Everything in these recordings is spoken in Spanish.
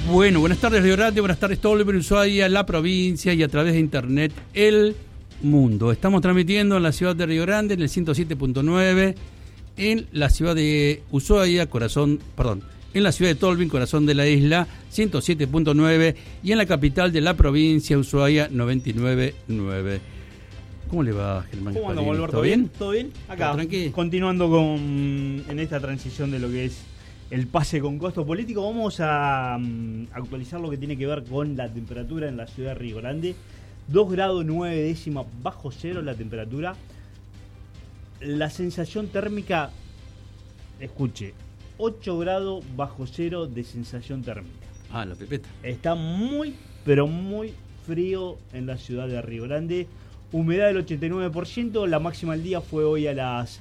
Bueno, buenas tardes Río Grande, buenas tardes Tolver, Ushuaia, la provincia y a través de internet el mundo. Estamos transmitiendo en la ciudad de Río Grande en el 107.9, en la ciudad de Ushuaia, en la ciudad de Tolvin, corazón de la isla, 107.9 y en la capital de la provincia, Ushuaia, 99.9. ¿Cómo le va, Germán? ¿Cómo andamos, Alberto? ¿Todo bien? ¿Todo bien? Acá, tranquilo. Continuando en esta transición de lo que es el pase con costo político, vamos a actualizar lo que tiene que ver con la temperatura en la ciudad de Río Grande. 2 grados 9 décimas bajo cero la temperatura. La sensación térmica, escuche, 8 grados bajo cero de sensación térmica. Ah, la pepeta. Está muy, pero muy frío en la ciudad de Río Grande. Humedad del 89%, la máxima del día fue hoy a las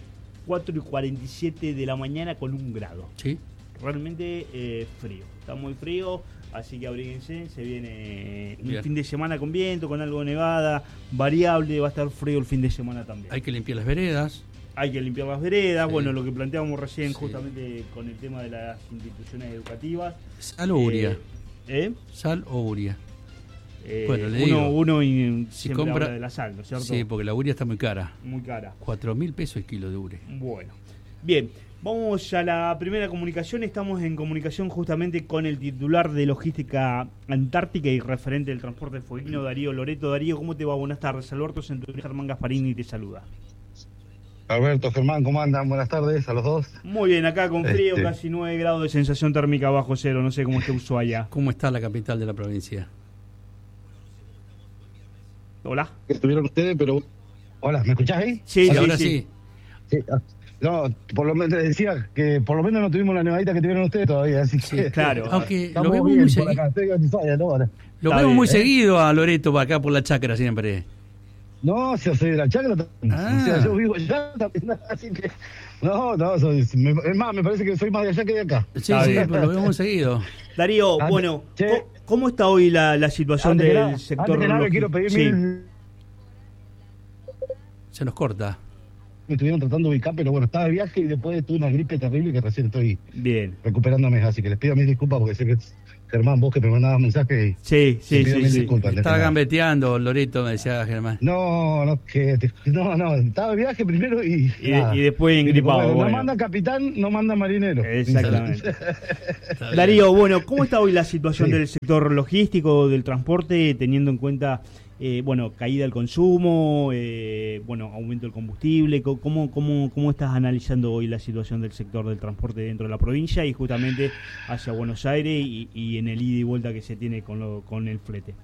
4:47 de la mañana con 1 grado. Sí. Realmente frío, está muy frío, así que abríguense, se viene Bien. un fin de semana con viento, con algo de nevada, variable, va a estar frío el fin de semana también. Hay que limpiar las veredas. Hay que limpiar las veredas, Sí. bueno, lo que planteábamos recién Sí. justamente con el tema de las instituciones educativas. ¿Sal o uria? ¿Eh? ¿Sal o uria? Bueno, le uno si siempre compra habla de la sal, ¿no es cierto? Sí, porque la uria está muy cara. Muy cara. 4.000 pesos el kilo de urea. Bueno, bien, vamos a la primera comunicación. Estamos en comunicación justamente con el titular de Logística Antártica y referente del transporte fueguino, Darío Loreto. Darío, ¿cómo te va? Buenas tardes. Alberto Centurión, Germán Gasparini te saluda. Alberto, Germán, ¿cómo andan? Buenas tardes a los dos. Muy bien, acá con frío, casi 9 grados de sensación térmica bajo cero. No sé cómo está Ushuaia. ¿Cómo está la capital de la provincia? Hola. Estuvieron ustedes, pero... Hola, ¿me escuchás ahí? Sí, sí, ahora sí. Sí. No, por lo menos decía que por lo menos no tuvimos la nevadita que tuvieron ustedes todavía, así Sí, que... claro. Aunque Estamos lo vemos bien muy por seguido. acá, estoy en Ushuaia, ¿no? Ahora. Lo Está vemos bien, muy seguido a Loreto acá por la chacra siempre. No, si yo soy de la chacra también. Ah. O sea, yo vivo allá también, así que... No, es más, me parece que soy más de allá que de acá. Sí, Está sí, bien. pero lo vemos muy seguido. Darío, Antes- bueno, che. ¿cómo está hoy la situación Antes que del nada, sector antes que nada, le quiero pedir Sí. Se nos corta. Me estuvieron tratando de ubicar, pero bueno, estaba de viaje y después tuve una gripe terrible que recién estoy Bien. recuperándome, así que les pido mis disculpas porque sé que Germán, vos que me mandabas mensajes y Sí, te pido mil sí. disculpas. Estaba gambeteando Loreto, me decía Germán. No, estaba de viaje primero y nada. Y después Y engripado. bueno, Bueno. No manda capitán, no manda marinero. Exactamente. Está bien. Darío, bueno, ¿cómo está hoy la situación Sí. del sector logístico, del transporte, teniendo en cuenta, caída del consumo, aumento del combustible? ¿Cómo estás analizando hoy la situación del sector del transporte dentro de la provincia y justamente hacia Buenos Aires y en el ida y vuelta que se tiene con el flete?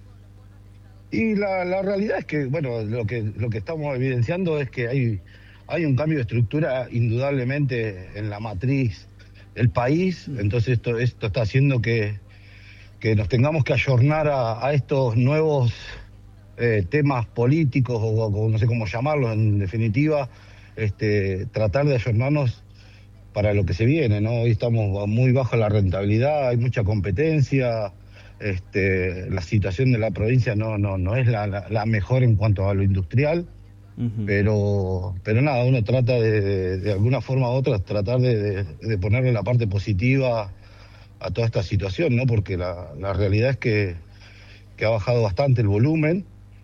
Y la realidad es que, bueno, lo que estamos evidenciando es que hay un cambio de estructura indudablemente en la matriz del país, entonces esto está haciendo que nos tengamos que ayornar a estos nuevos temas políticos o no sé cómo llamarlos, en definitiva, tratar de ayornarnos para lo que se viene, ¿no? Hoy estamos muy bajo la rentabilidad, hay mucha competencia, la situación de la provincia no es la mejor en cuanto a lo industrial, pero nada, uno trata de alguna forma u otra tratar de ponerle la parte positiva a toda esta situación, ¿no? Porque la realidad es que ha bajado bastante el volumen,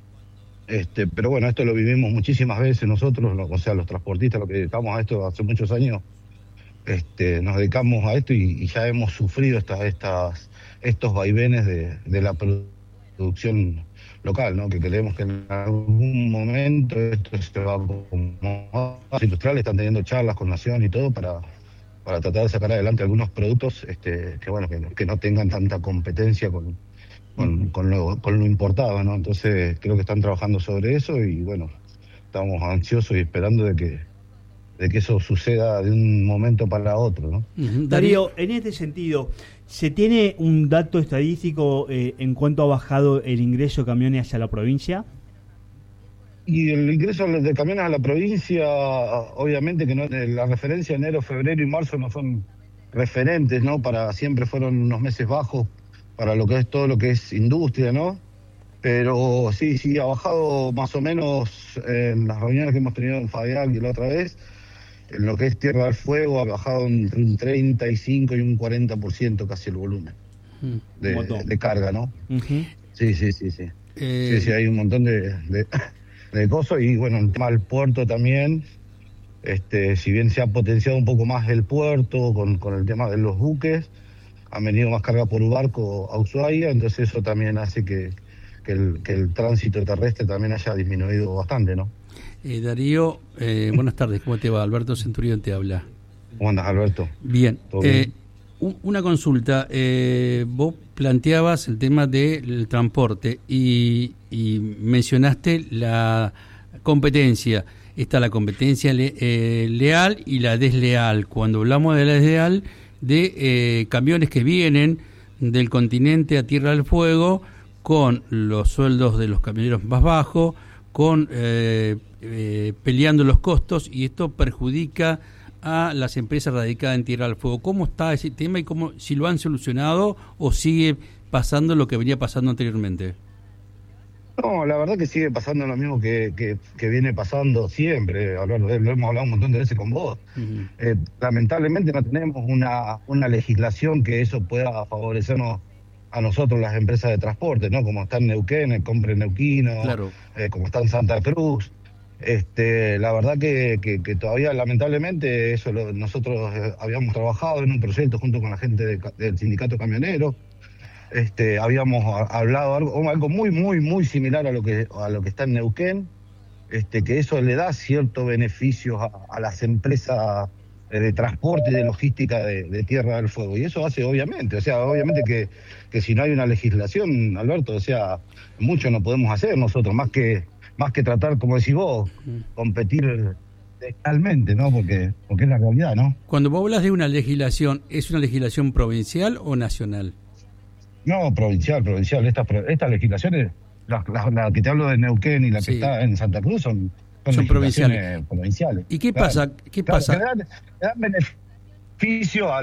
pero bueno, esto lo vivimos muchísimas veces nosotros, o sea, los transportistas, los que dedicamos a esto hace muchos años, nos dedicamos a esto y ya hemos sufrido estos vaivenes de la producción local, ¿no? Que creemos que en algún momento esto se va a acomodar. Los industriales están teniendo charlas con Nación y todo para tratar de sacar adelante algunos productos que no tengan tanta competencia con lo importado, ¿no? Entonces creo que están trabajando sobre eso y bueno, estamos ansiosos y esperando de que eso suceda de un momento para otro, ¿no? Darío, en este sentido, ¿se tiene un dato estadístico en cuánto ha bajado el ingreso de camiones hacia la provincia? Y el ingreso de camiones a la provincia, obviamente que no, la referencia enero, febrero y marzo no son referentes, ¿no? Siempre fueron unos meses bajos para lo que es todo lo que es industria, ¿no? Pero sí, ha bajado más o menos en las reuniones que hemos tenido en FADEAC y la otra vez, en lo que es Tierra del Fuego ha bajado entre un 35 y un 40% casi el volumen. de carga, ¿no? Ujú. Sí. Sí, hay un montón de cosas. Y bueno, el tema del puerto también, si bien se ha potenciado un poco más el puerto con el tema de los buques, han venido más carga por barco a Ushuaia, entonces eso también hace que el tránsito terrestre también haya disminuido bastante, ¿no? Darío, buenas tardes, ¿cómo te va? Alberto Centurión te habla. ¿Cómo andas, Alberto? Bien. ¿Todo bien? Una consulta. Vos planteabas el tema del transporte y mencionaste la competencia. Está la competencia leal y la desleal. Cuando hablamos de la desleal, de camiones que vienen del continente a Tierra del Fuego con los sueldos de los camioneros más bajos, con peleando los costos, y esto perjudica a las empresas radicadas en Tierra del Fuego. ¿Cómo está ese tema y cómo, si lo han solucionado o sigue pasando lo que venía pasando anteriormente? No, la verdad que sigue pasando lo mismo que viene pasando siempre. Lo hemos hablado un montón de veces con vos. Uh-huh. Lamentablemente no tenemos una legislación que eso pueda favorecernos a nosotros, las empresas de transporte, ¿no? Como está en Neuquén, el Compre Neuquino, Claro. Como está en Santa Cruz. La verdad que todavía, lamentablemente, eso nosotros habíamos trabajado en un proyecto junto con la gente del sindicato camionero. Habíamos hablado algo muy similar a lo que está en Neuquén, que eso le da ciertos beneficios a las empresas de transporte y de logística de Tierra del Fuego. Y eso hace, obviamente que si no hay una legislación, Alberto, mucho no podemos hacer nosotros, más que tratar, como decís vos, competir legalmente, ¿no? Porque es la realidad, ¿no? Cuando vos hablas de una legislación, ¿es una legislación provincial o nacional? No, provincial. Estas legislaciones, la que te hablo de Neuquén y la que está en Santa Cruz, son provinciales. ¿Y qué Claro. pasa? ¿Qué Claro, pasa? Le dan beneficio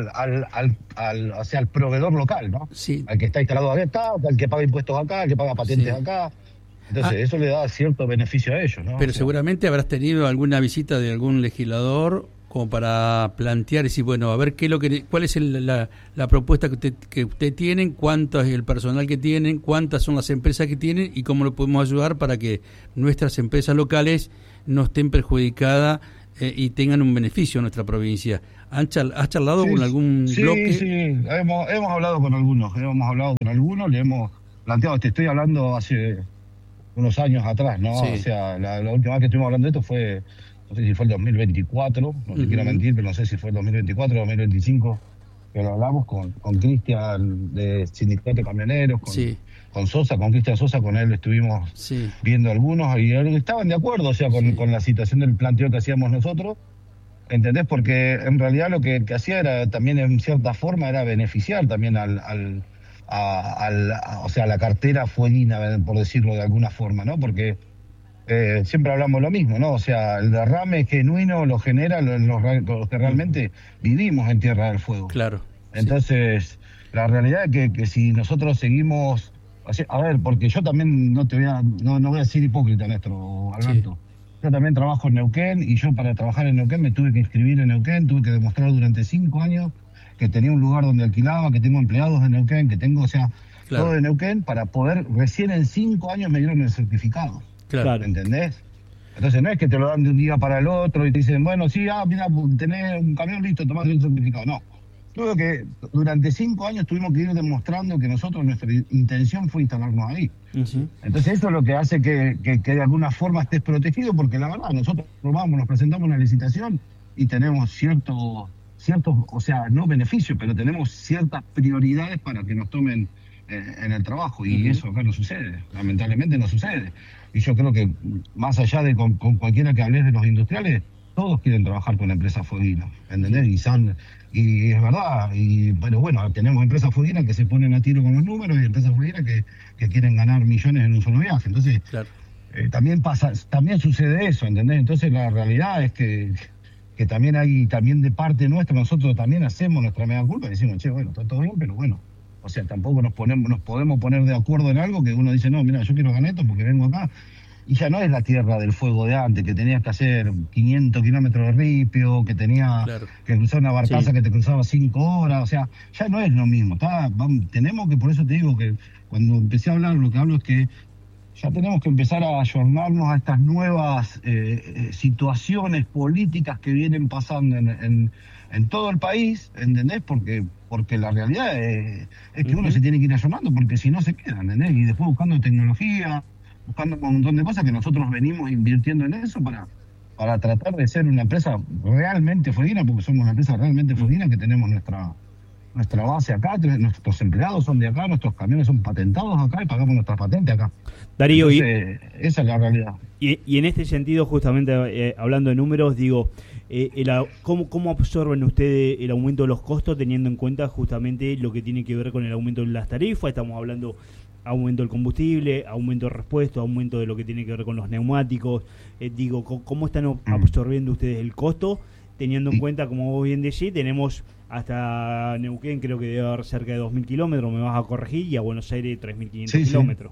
al proveedor local, ¿no? Sí. Al que está instalado acá, al que paga impuestos acá, al que paga patentes acá. Entonces, eso le da cierto beneficio a ellos, ¿no? Pero seguramente habrás tenido alguna visita de algún legislador como para plantear y decir, bueno, a ver cuál es la propuesta que usted tienen, cuánto es el personal que tienen, cuántas son las empresas que tienen y cómo lo podemos ayudar para que nuestras empresas locales no estén perjudicadas y tengan un beneficio en nuestra provincia. ¿Has charlado con algún bloque? Sí, hemos hablado con algunos, le hemos planteado, te estoy hablando hace unos años atrás, ¿no? Sí. La última vez que estuvimos hablando de esto fue, no sé si fue el 2024, no te quiero mentir, pero no sé si fue el 2024 o 2025, que lo hablamos con Cristian de Sindicato de Camioneros, con Sosa, con Cristian Sosa, con él estuvimos viendo algunos y estaban de acuerdo, con la situación del planteo que hacíamos nosotros, ¿entendés? Porque en realidad lo que hacía era también, en cierta forma, era beneficiar también a la cartera fueguina, por decirlo de alguna forma, ¿no? Porque siempre hablamos lo mismo, ¿no? O sea, el derrame genuino lo genera los que realmente vivimos en Tierra del Fuego. Claro. Entonces, la realidad es que si nosotros seguimos... A ver, porque yo también no voy a ser hipócrita, Néstor, Alberto. Sí. Yo también trabajo en Neuquén y yo para trabajar en Neuquén me tuve que inscribir en Neuquén, tuve que demostrar durante 5 años que tenía un lugar donde alquilaba, que tengo empleados de Neuquén, que tengo, claro, todo de Neuquén, para poder, recién en 5 años me dieron el certificado. Claro. ¿Entendés? Entonces no es que te lo dan de un día para el otro y te dicen, bueno, sí, mira, tenés un camión listo, tomás el certificado. No. Creo que durante 5 años tuvimos que ir demostrando que nuestra intención fue instalarnos ahí. Uh-huh. Entonces eso es lo que hace que de alguna forma estés protegido, porque la verdad, nosotros nos presentamos una licitación y tenemos ciertos, o sea, no beneficios, pero tenemos ciertas prioridades para que nos tomen en el trabajo, y eso acá no sucede, lamentablemente no sucede. Y yo creo que más allá de con cualquiera que hables de los industriales, todos quieren trabajar con empresas fueguinas, ¿entendés? Y es verdad, pero bueno, tenemos empresas fueguinas que se ponen a tiro con los números y empresas fueguinas que quieren ganar millones en un solo viaje. Entonces, claro, también sucede eso, ¿entendés? Entonces la realidad es que también de parte nuestra, nosotros también hacemos nuestra mea culpa y decimos, che, bueno, está todo bien, pero bueno, o sea, tampoco nos podemos poner de acuerdo en algo que uno dice, no, mira, yo quiero ganar esto porque vengo acá. y ya no es la Tierra del Fuego de antes, que tenías que hacer 500 kilómetros de ripio, que tenía que cruzar una barcaza que te cruzaba 5 horas, o sea, ya no es lo mismo. Tenemos que, por eso te digo que cuando empecé a hablar, lo que hablo es que ya tenemos que empezar a ayornarnos a estas nuevas situaciones políticas que vienen pasando en todo el país, ¿entendés? Porque la realidad es que uno se tiene que ir ayornando, porque si no se queda, ¿entendés? Y después buscando tecnología, buscando un montón de cosas que nosotros venimos invirtiendo en eso para tratar de ser una empresa realmente fueguina, porque somos una empresa realmente fueguina, que tenemos nuestra base acá, nuestros empleados son de acá, nuestros camiones son patentados acá y pagamos nuestras patentes acá. Darío, entonces, esa es la realidad. Y en este sentido, justamente hablando de números, digo, ¿cómo absorben ustedes el aumento de los costos teniendo en cuenta justamente lo que tiene que ver con el aumento de las tarifas? Estamos hablando aumento del combustible, aumento de repuesto, aumento de lo que tiene que ver con los neumáticos. Digo, ¿cómo están absorbiendo ustedes el costo? Teniendo en cuenta, como vos bien decís, tenemos hasta Neuquén, creo que debe haber cerca de 2.000 kilómetros, me vas a corregir, y a Buenos Aires 3.500 kilómetros.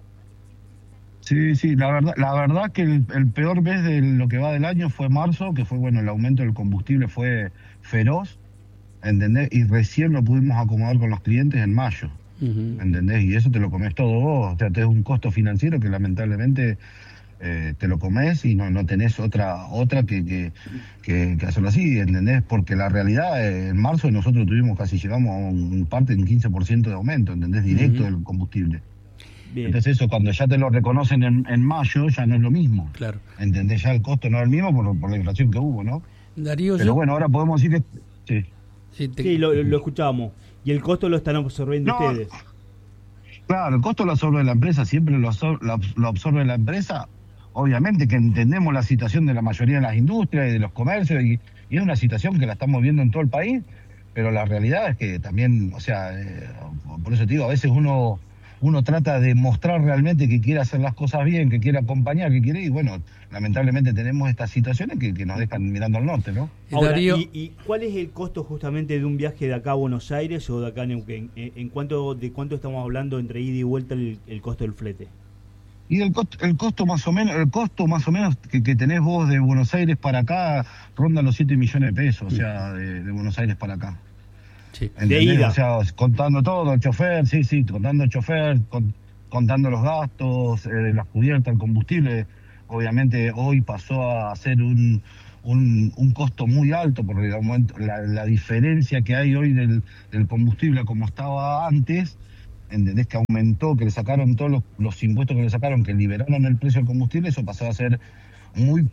Sí, la verdad que el peor mes de lo que va del año fue marzo, que fue, el aumento del combustible fue feroz, ¿entendés? Y recién lo pudimos acomodar con los clientes en mayo, ¿entendés? Y eso te lo comés todo vos, o sea, te es un costo financiero que lamentablemente te lo comés y no tenés otra que hacerlo así, ¿entendés? Porque la realidad, en marzo nosotros llegamos a un parte de un 15% de aumento, ¿entendés? Directo del combustible. Bien. Entonces eso, cuando ya te lo reconocen en mayo, ya no es lo mismo. Claro. ¿Entendés? Ya el costo no es el mismo por la inflación que hubo, ¿no? Darío, pero bueno, ahora podemos decir que... Sí, lo escuchamos. ¿Y el costo lo están absorbiendo ustedes? Claro, el costo lo absorbe la empresa, siempre lo absorbe la empresa. Obviamente que entendemos la situación de la mayoría de las industrias y de los comercios, y es una situación que la estamos viendo en todo el país, pero la realidad es que también, o sea, por eso te digo, a veces uno trata de mostrar realmente que quiere hacer las cosas bien, que quiere acompañar, que quiere, y bueno, lamentablemente tenemos estas situaciones que nos dejan mirando al norte, ¿no? Ahora, ¿y cuál es el costo justamente de un viaje de acá a Buenos Aires o de acá a Neuquén? ¿De cuánto estamos hablando entre ida y vuelta el costo del flete? Y el costo más o menos que tenés vos de Buenos Aires para acá ronda los 7 millones de pesos, o sea, de Buenos Aires para acá. Sí. De ida. O sea, contando todo, el chofer, contando el chofer, contando los gastos, las cubiertas, el combustible. Obviamente hoy pasó a ser un costo muy alto por el aumento, la diferencia que hay hoy del combustible como estaba antes. ¿Entendés? Que aumentó, que le sacaron todos los impuestos que le sacaron, que liberaron el precio del combustible, eso pasó a ser un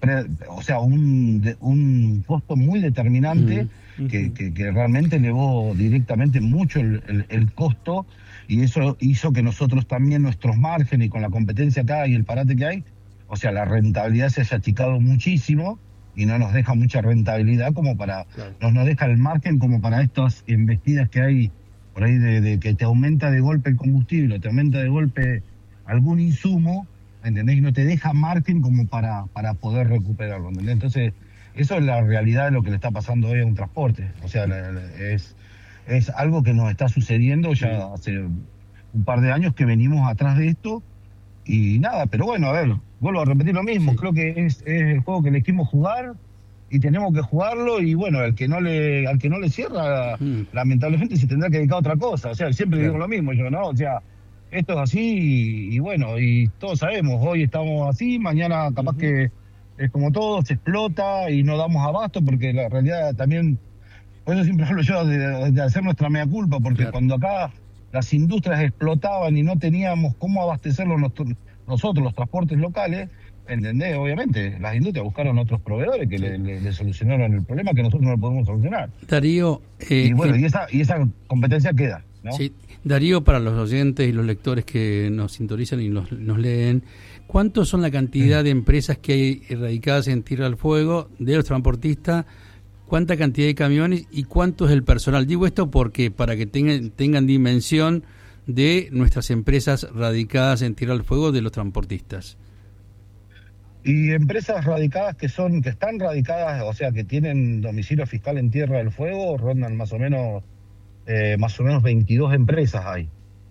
costo muy determinante que realmente elevó directamente mucho el costo, y eso hizo que nosotros también, nuestros márgenes y con la competencia acá y el parate que hay, o sea, la rentabilidad se haya achicado muchísimo y no nos deja mucha rentabilidad como para, no nos deja el margen como para estas embestidas que hay por ahí de que te aumenta de golpe el combustible, te aumenta de golpe algún insumo, ¿entendés? Y no te deja margen como para poder recuperarlo, ¿entendés? Entonces, eso es la realidad de lo que le está pasando hoy a un transporte. O sea, es algo que nos está sucediendo ya hace un par de años que venimos atrás de esto, y nada, pero bueno, a ver, vuelvo a repetir lo mismo, creo que es el juego que elegimos jugar, y tenemos que jugarlo, y bueno, al que no le cierra, lamentablemente se tendrá que dedicar a otra cosa. O sea, siempre digo lo mismo yo, ¿no? O sea, esto es así, y bueno, y todos sabemos, hoy estamos así, mañana capaz que es como todo, se explota y no damos abasto, porque la realidad también, por eso siempre hablo yo de hacer nuestra mea culpa, porque cuando acá las industrias explotaban y no teníamos cómo abastecerlos nosotros, los transportes locales, ¿entendés? Obviamente, las industrias buscaron otros proveedores que le solucionaron el problema que nosotros no lo podemos solucionar. Darío... y bueno, y esa competencia queda, ¿no? Sí. Darío, para los oyentes y los lectores que nos sintonizan y nos leen, ¿cuántos son la cantidad de empresas que hay radicadas en Tierra del Fuego, de los transportistas? ¿Cuánta cantidad de camiones y cuánto es el personal? Digo esto porque para que tengan dimensión de nuestras empresas radicadas en Tierra del Fuego, de los transportistas. Y empresas radicadas que están radicadas, o sea, que tienen domicilio fiscal en Tierra del Fuego, rondan más o menos 22 empresas hay.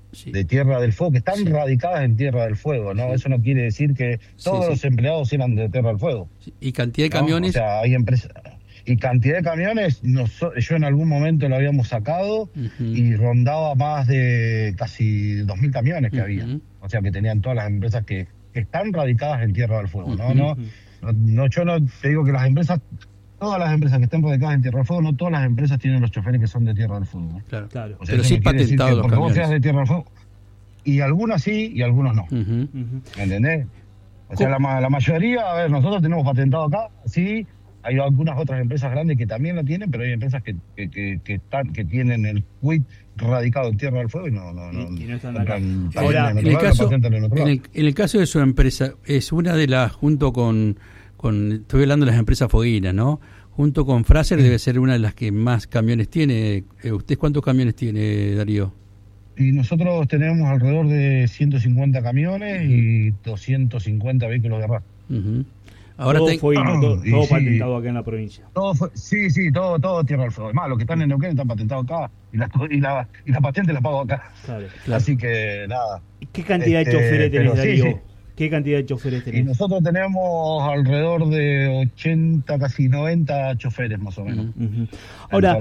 de Tierra del Fuego, que están radicadas en Tierra del Fuego, ¿no? Eso no quiere decir que todos los empleados eran de Tierra del Fuego. ¿Y cantidad de camiones? O sea, hay empresas... Y cantidad de camiones, yo en algún momento lo habíamos sacado y rondaba más de casi 2.000 camiones que había. O sea, que tenían todas las empresas que están radicadas en Tierra del Fuego, ¿no? Yo no te digo que las empresas, todas las empresas que estén radicadas en Tierra del Fuego, no todas las empresas tienen los choferes que son de Tierra del Fuego, ¿no? Claro. O sea, pero sí patentados los porque camiones. vos seas de Tierra del Fuego, y algunas sí y algunos no. ¿Me entendés? O sea, la mayoría, a ver, nosotros tenemos patentado acá, sí. Hay algunas otras empresas grandes que también lo tienen, pero hay empresas que tienen el quit radicado en Tierra del Fuego y no están acá. Ahora, en el caso de su empresa, es una de las, junto con estoy hablando de las empresas foguinas, ¿no? Junto con Fraser debe ser una de las que más camiones tiene. ¿Usted cuántos camiones tiene, Darío? Y nosotros tenemos alrededor de 150 camiones y 250 vehículos de arrastre. Ahora todo patentado acá en la provincia. Todo Tierra del Fuego. Además, los que están en Neuquén están patentados acá y la patente la pago acá. Claro. Así que nada. ¿Qué cantidad de choferes tenés, Darío? Sí. ¿Qué cantidad de choferes tenés? Y nosotros tenemos alrededor de 80, casi 90 choferes más o menos. Ahora,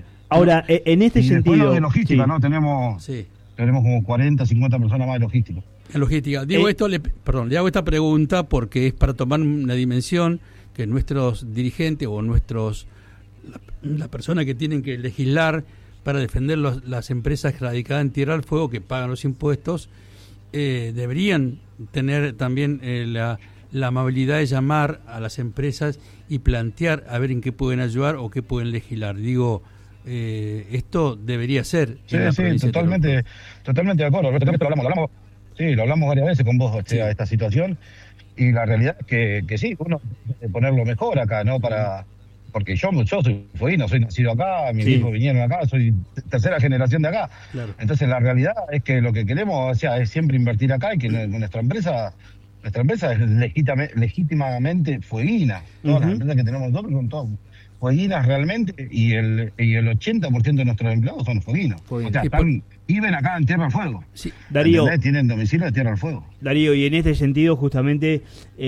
en este sentido... de logística, ¿no? Tenemos como 40, 50 personas más de logística. En logística. Digo le hago esta pregunta porque es para tomar una dimensión que nuestros dirigentes o la persona que tienen que legislar para defender las empresas radicadas en Tierra del Fuego que pagan los impuestos deberían tener también la amabilidad de llamar a las empresas y plantear a ver en qué pueden ayudar o qué pueden legislar. Digo, esto debería ser. Totalmente de acuerdo. Lo hablamos varias veces con vos, esta situación, y la realidad es que sí, uno puede ponerlo mejor acá, ¿no? Porque yo soy fueguino, soy nacido acá, mis hijos vinieron acá, soy tercera generación de acá. Claro. Entonces la realidad es que lo que queremos, es siempre invertir acá y que nuestra empresa es legítimamente fueguina. Todas las empresas que tenemos nosotros son todas fueguinas realmente, y el 80% de nuestros empleados son fueguinos. O sea, viven acá en Tierra del Fuego. Sí. Darío, tienen domicilio de Tierra del Fuego. Darío, y en este sentido, justamente,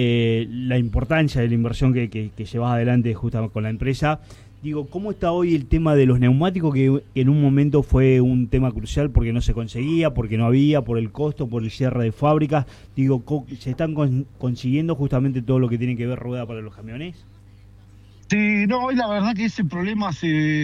la importancia de la inversión que llevas adelante justamente con la empresa, digo, ¿cómo está hoy el tema de los neumáticos, que en un momento fue un tema crucial porque no se conseguía, porque no había, por el costo, por el cierre de fábricas? Digo, ¿se están consiguiendo justamente todo lo que tiene que ver rueda para los camiones? Sí, no, hoy la verdad que ese problema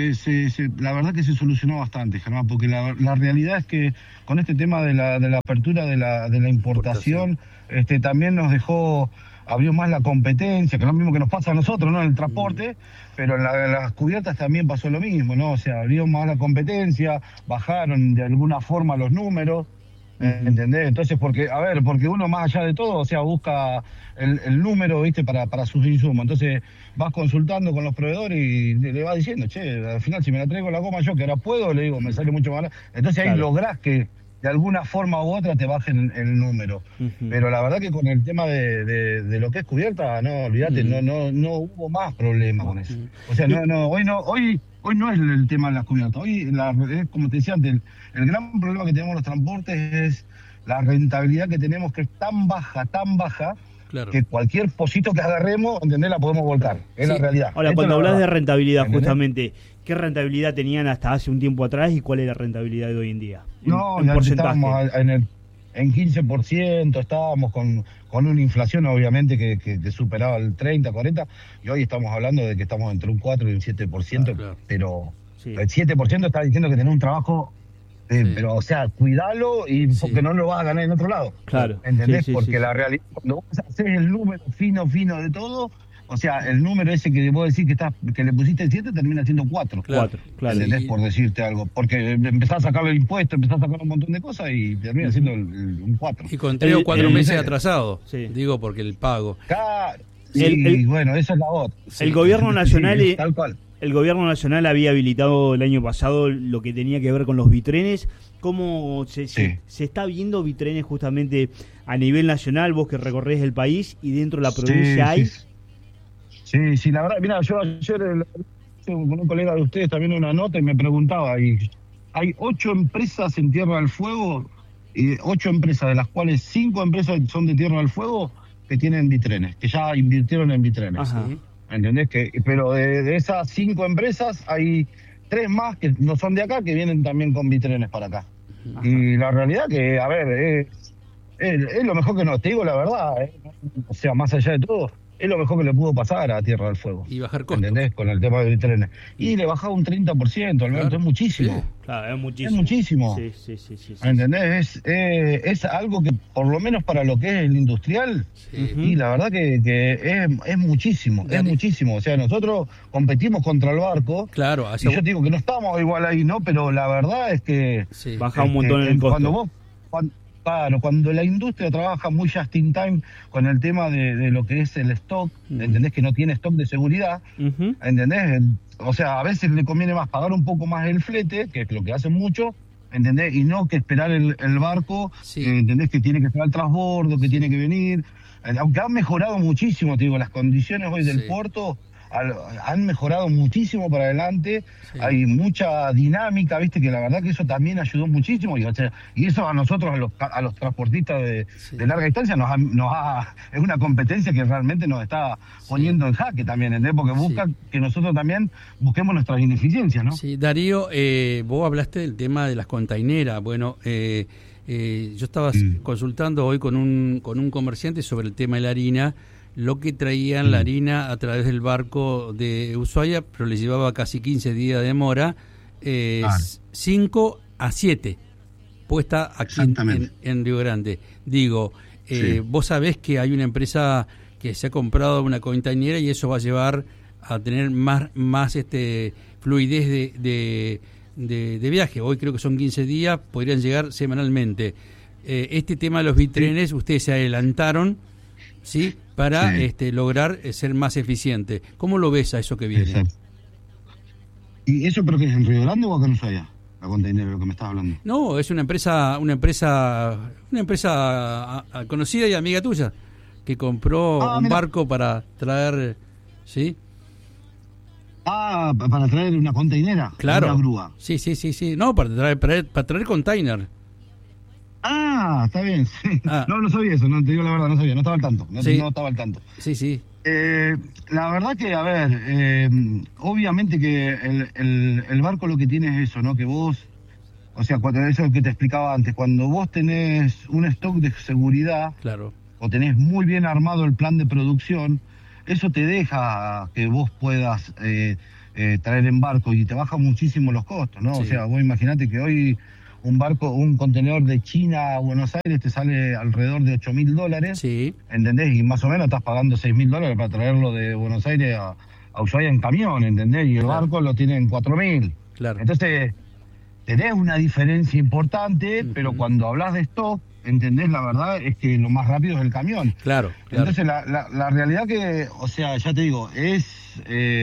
la verdad que se solucionó bastante, Germán, porque la realidad es que con este tema de la apertura de la importación, también nos abrió más la competencia, que es lo mismo que nos pasa a nosotros, ¿no? En el transporte, pero en las cubiertas también pasó lo mismo, ¿no? O sea, abrió más la competencia, bajaron de alguna forma los números. ¿Entendés? Entonces, porque uno más allá de todo, o sea, busca el número, ¿viste? Para sus insumos. Entonces, vas consultando con los proveedores y le vas diciendo, al final, si me la traigo la goma yo, que ahora puedo, le digo, me sale mucho más. Entonces, ahí lográs que de alguna forma u otra te bajen el número. Pero la verdad que con el tema de lo que es cubierta, no, olvídate, no hubo más problemas con eso. O sea, hoy no es el tema de las cubiertas. Hoy, como te decía antes, el gran problema que tenemos los transportes es la rentabilidad que tenemos, que es tan baja, claro, que cualquier pocito que agarremos, ¿entendés? La podemos volcar. Es la realidad. Ahora, cuando hablas de rentabilidad, ¿entendés? Justamente, ¿qué rentabilidad tenían hasta hace un tiempo atrás y cuál es la rentabilidad de hoy en día? En porcentaje. Estábamos en 15%, estábamos con una inflación obviamente que superaba el 30, 40, y hoy estamos hablando de que estamos entre un 4 y un 7%, claro. Pero el 7% está diciendo que tenés un trabajo, pero o sea, cuidalo porque no lo vas a ganar en otro lado. Claro. ¿Entendés? Porque la realidad, cuando vos haces el número fino de todo, o sea, el número ese que vos decís que le pusiste el 7 termina siendo 4. Claro. ¿Entendés? Por decirte algo. Porque empezás a sacarle el impuesto, empezás a sacar un montón de cosas y termina siendo un 4. Y con 3 o 4 meses atrasado. Sí. Digo, porque el pago. Claro. Bueno, esa es la otra. El gobierno nacional... tal cual. El gobierno nacional había habilitado el año pasado lo que tenía que ver con los bitrenes. ¿Cómo se está viendo bitrenes justamente a nivel nacional? Vos que recorrés el país y dentro de la provincia hay... Sí, la verdad, mira, yo ayer con un colega de ustedes también una nota y me preguntaba, hay 8 empresas en Tierra del Fuego 8 empresas, de las cuales 5 empresas son de Tierra del Fuego, que tienen bitrenes, que ya invirtieron en bitrenes. Ajá. ¿Entendés? Pero de esas 5 empresas hay 3 más que no son de acá, que vienen también con bitrenes para acá. Ajá. Y la realidad que, a ver, es lo mejor que nos, te digo la verdad, o sea, más allá de todo, es lo mejor que le pudo pasar a Tierra del Fuego. Y bajar costos. ¿Entendés? Con el tema de bitrenes. Y le bajaba un 30%, Alberto, Claro. es muchísimo. Sí. Claro, es muchísimo. Es muchísimo. Sí. ¿Entendés? Es algo que, por lo menos para lo que es el industrial, Sí. Ujú. y la verdad que es muchísimo, es Dale. muchísimo. O sea, nosotros competimos contra el barco, Claro, y yo te digo que no estamos igual ahí, ¿no? Pero la verdad es que... sí. Baja un montón el costo. Cuando la industria trabaja muy just in time con el tema de lo que es el stock, ¿entendés? Que no tiene stock de seguridad, Ujú. ¿entendés? O sea, a veces le conviene más pagar un poco más el flete, que es lo que hacen mucho, ¿entendés? Y no que esperar el barco, Sí. ¿entendés? Que tiene que estar al transbordo, que tiene que venir. Aunque han mejorado muchísimo, te digo, las condiciones hoy del Sí. puerto han mejorado muchísimo para adelante. Sí. Hay mucha dinámica, viste, que la verdad que eso también ayudó muchísimo. Y, o sea, y eso a nosotros, a los transportistas Sí. de larga distancia, es una competencia que realmente nos está poniendo en jaque también, ¿entendés? Porque busca que nosotros también busquemos nuestras ineficiencias, ¿no? Sí, Darío, vos hablaste del tema de las containeras. Bueno, yo estaba consultando hoy con un comerciante sobre el tema de la harina, lo que traían la harina a través del barco de Ushuaia, pero le llevaba casi 15 días de demora, 5 a 7, puesta aquí en Río Grande. Digo, vos sabés que hay una empresa que se ha comprado una containera y eso va a llevar a tener más fluidez de viaje. Hoy creo que son 15 días, podrían llegar semanalmente. Este tema de los bitrenes, ustedes se adelantaron, ¿sí? Para lograr ser más eficiente. ¿Cómo lo ves a eso que viene? Exacto. ¿Y eso pero que es en Río Grande o acá en Ushuaia? La containera, lo que me estás hablando. No, es una empresa conocida y amiga tuya que compró un barco para traer, ¿sí? Para traer una containera. Claro. Una grúa. Sí. No, para traer container. Está bien. Sí. No sabía eso, no te digo la verdad, no sabía, no estaba al tanto. No estaba al tanto. Sí. La verdad que, a ver, obviamente que el barco lo que tiene es eso, ¿no? Que vos, o sea, eso que te explicaba antes, cuando vos tenés un stock de seguridad, claro, o tenés muy bien armado el plan de producción, eso te deja que vos puedas traer en barco y te baja muchísimo los costos, ¿no? Sí. O sea, vos imaginate que hoy un contenedor de China a Buenos Aires te sale alrededor de $8.000, sí, ¿entendés? Y más o menos estás pagando $6.000 para traerlo de Buenos Aires a Ushuaia en camión, ¿entendés? Y el barco lo tiene en 4.000. claro. Entonces, tenés una diferencia importante, pero cuando hablas de stock, ¿entendés? La verdad es que lo más rápido es el camión. Claro. Entonces, la realidad que, o sea, ya te digo, es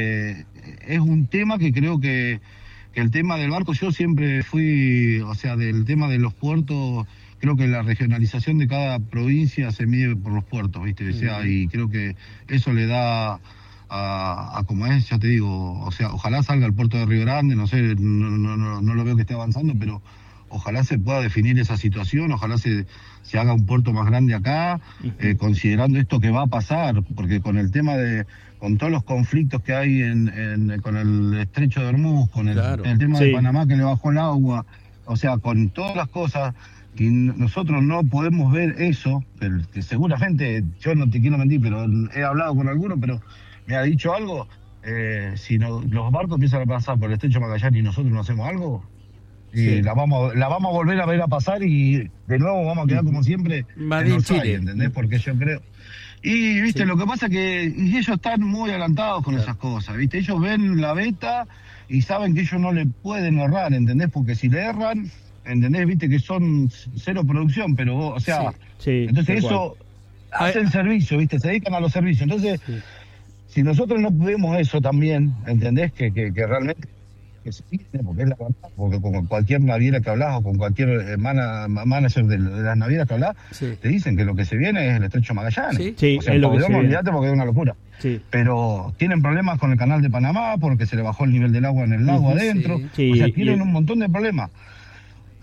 un tema que creo que el tema del barco, yo siempre fui, o sea, del tema de los puertos, creo que la regionalización de cada provincia se mide por los puertos, ¿viste? O sea, y creo que eso le da a como es, ya te digo, o sea, ojalá salga el puerto de Río Grande, no sé, no lo veo que esté avanzando, pero ojalá se pueda definir esa situación, ojalá se haga un puerto más grande acá, considerando esto que va a pasar, porque con el tema con todos los conflictos que hay con el estrecho de Hormuz, con el tema de Panamá que le bajó el agua, o sea, con todas las cosas, y nosotros no podemos ver eso, que seguramente, yo no te quiero mentir, pero he hablado con algunos, pero me ha dicho algo, si los barcos empiezan a pasar por el estrecho de Magallanes y nosotros no hacemos algo, y la vamos a volver a ver a pasar y de nuevo vamos a quedar como siempre en Chile, ¿entendés? Porque yo creo... Y, viste, lo que pasa que ellos están muy adelantados con esas cosas, viste, ellos ven la beta y saben que ellos no le pueden errar, ¿entendés? Porque si le erran, ¿entendés? Viste que son cero producción, pero, o sea, entonces eso hacen servicio, viste, se dedican a los servicios. Entonces, si nosotros no vemos eso también, ¿entendés? Que realmente que se dice, porque es la verdad, porque con cualquier naviera que hablas o con cualquier manager de las navieras que hablas, te dicen que lo que se viene es el estrecho de Magallanes. Sí, o sea, es lo que se viene. olvídate porque es una locura. Sí. Pero tienen problemas con el canal de Panamá porque se le bajó el nivel del agua en el lago adentro. Sí. O sea, tienen un montón de problemas.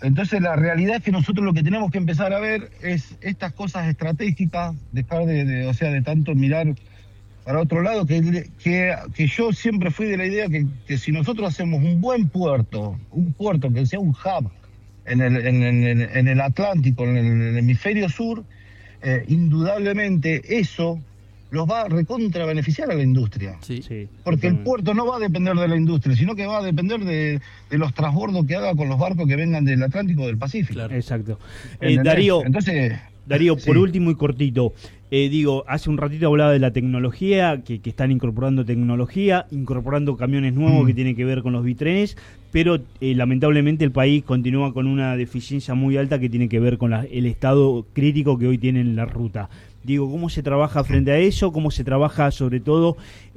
Entonces la realidad es que nosotros lo que tenemos que empezar a ver es estas cosas estratégicas, dejar de tanto mirar para otro lado, que yo siempre fui de la idea que si nosotros hacemos un buen puerto, un puerto que sea un hub en el Atlántico, en el hemisferio sur, indudablemente eso los va a recontra beneficiar a la industria. Sí. Porque el puerto no va a depender de la industria, sino que va a depender de los transbordos que haga con los barcos que vengan del Atlántico o del Pacífico. Claro. Exacto. Darío, por último y cortito, hace un ratito hablaba de la tecnología, que están incorporando tecnología, incorporando camiones nuevos que tienen que ver con los bitrenes, pero lamentablemente el país continúa con una deficiencia muy alta que tiene que ver con el estado crítico que hoy tiene en la ruta. ¿Cómo se trabaja frente a eso? ¿Cómo se trabaja sobre todo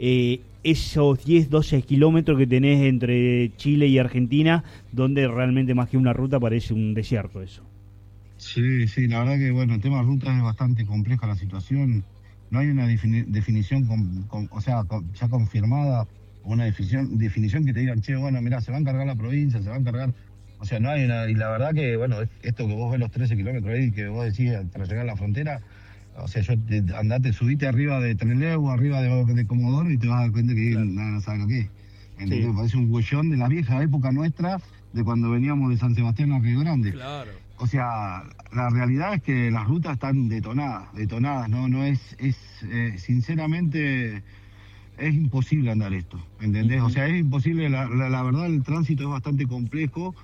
esos 10, 12 kilómetros que tenés entre Chile y Argentina, donde realmente más que una ruta parece un desierto eso? Sí, la verdad que el tema de rutas es bastante compleja la situación. No hay una definición ya confirmada, una definición que te digan, che, mirá, se va a encargar la provincia, se va a encargar... O sea, no hay una... Y la verdad que, esto que vos ves los 13 kilómetros ahí, que vos decís para llegar a la frontera... O sea, subite arriba de Trelew, arriba de Comodoro y te vas a dar cuenta que nada sabe lo que es. ¿Entendés? Sí. Parece un huellón de la vieja época nuestra, de cuando veníamos de San Sebastián a Río Grande. Claro. O sea, la realidad es que las rutas están detonadas, no es sinceramente es imposible andar esto, ¿entendés? O sea, es imposible, la verdad el tránsito es bastante complejo.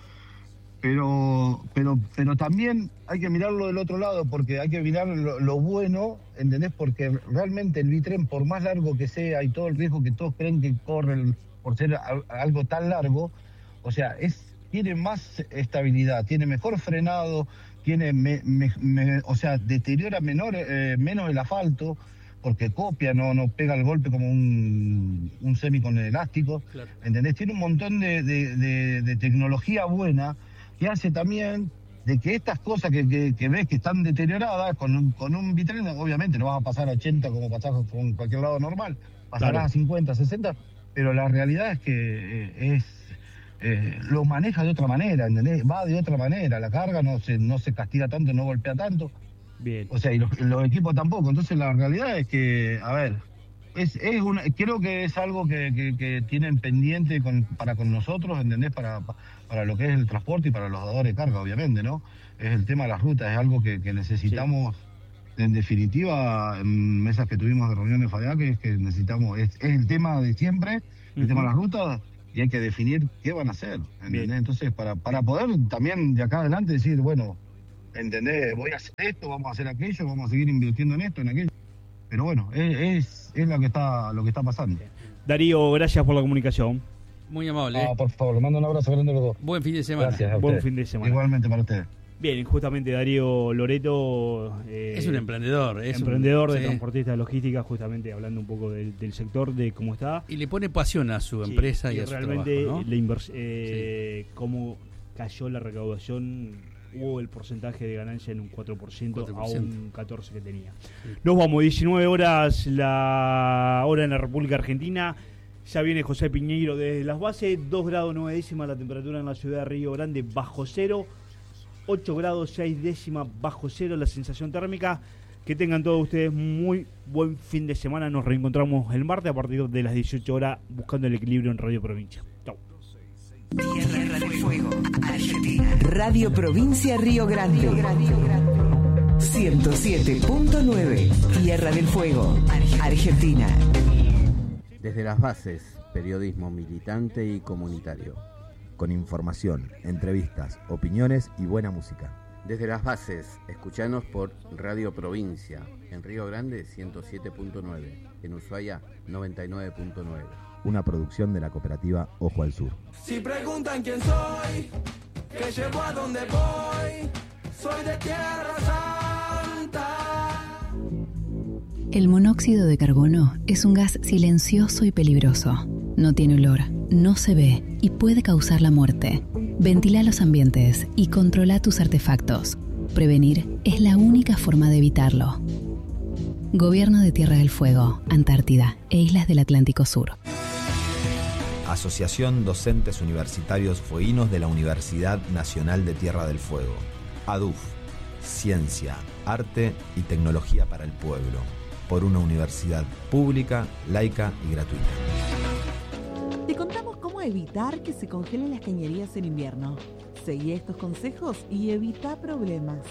Pero también hay que mirarlo del otro lado, porque hay que mirar lo bueno, ¿entendés? Porque realmente el bitren, por más largo que sea y todo el riesgo que todos creen que corren por ser algo tan largo, o sea, tiene más estabilidad, tiene mejor frenado, tiene deteriora menos el asfalto, porque copia, no pega el golpe como un semi con elástico, claro. ¿Entendés? Tiene un montón de tecnología buena, que hace también de que estas cosas que ves que están deterioradas, con un bitren obviamente no vas a pasar a 80 como pasás con cualquier lado normal, pasarás claro. A 50, 60, pero la realidad es que lo maneja de otra manera, ¿entendés? Va de otra manera, la carga no se castiga tanto, no golpea tanto. Bien. O sea, y los equipos tampoco, entonces la realidad es que, creo que es algo que tienen pendiente para con nosotros, ¿entendés? Para lo que es el transporte y para los dadores de carga, obviamente, ¿no? Es el tema de las rutas, es algo que necesitamos, sí. En definitiva, en mesas que tuvimos de reuniones FADEA, que necesitamos, es el tema de siempre, el tema de las rutas, y hay que definir qué van a hacer, ¿entendés? Bien. Entonces, para poder también de acá adelante decir, bueno, ¿entendés? Voy a hacer esto, vamos a hacer aquello, vamos a seguir invirtiendo en esto, en aquello. Pero bueno, es lo que está pasando. Darío, gracias por la comunicación. Muy amable. Por favor, le mando un abrazo grande a los dos. Buen fin de semana. Gracias. Buen fin de semana. Igualmente para ustedes. Bien, justamente Darío Loreto... es un emprendedor. Emprendedor de transportista de logística, justamente hablando un poco del sector, de cómo está. Y le pone pasión a su empresa y a su trabajo, ¿no? Sí. Cómo cayó la recaudación, hubo el porcentaje de ganancia en un 4%. A un 14% que tenía. Sí. Nos vamos, 19 horas la hora en la República Argentina. Ya viene José Piñeiro desde las bases, 2 grados 9 décimas la temperatura en la ciudad de Río Grande, bajo cero, 8 grados 6 décimas bajo cero la sensación térmica. Que tengan todos ustedes muy buen fin de semana. Nos reencontramos el martes a partir de las 18 horas buscando el equilibrio en Radio Provincia. Chau. Tierra del Fuego, Argentina. Radio Provincia Río Grande. 107.9. Tierra del Fuego, Argentina. Desde las bases, periodismo militante y comunitario. Con información, entrevistas, opiniones y buena música. Desde las bases, escuchanos por Radio Provincia, en Río Grande 107.9, en Ushuaia 99.9. Una producción de la cooperativa Ojo al Sur. Si preguntan quién soy, que llevo a donde voy, soy de Tierra Santa. El monóxido de carbono es un gas silencioso y peligroso. No tiene olor, no se ve y puede causar la muerte. Ventila los ambientes y controla tus artefactos. Prevenir es la única forma de evitarlo. Gobierno de Tierra del Fuego, Antártida e Islas del Atlántico Sur. Asociación Docentes Universitarios Fueguinos de la Universidad Nacional de Tierra del Fuego. ADUF, Ciencia, Arte y Tecnología para el Pueblo, por una universidad pública, laica y gratuita. Te contamos cómo evitar que se congelen las cañerías en invierno. Seguí estos consejos y evita problemas.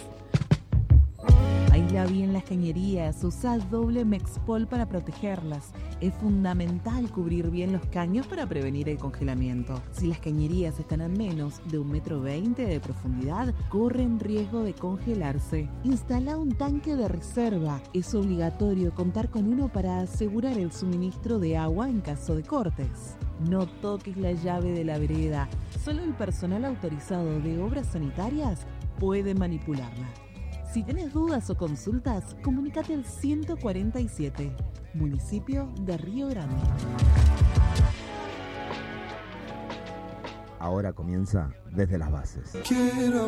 Aísla bien las cañerías, usa doble Mexpol para protegerlas. Es fundamental cubrir bien los caños para prevenir el congelamiento. Si las cañerías están a menos de 1,20 m de profundidad, corren riesgo de congelarse. Instala un tanque de reserva. Es obligatorio contar con uno para asegurar el suministro de agua en caso de cortes. No toques la llave de la vereda. Solo el personal autorizado de obras sanitarias puede manipularla. Si tenés dudas o consultas, comunícate al 147, municipio de Río Grande. Ahora comienza Desde las Bases. Quiero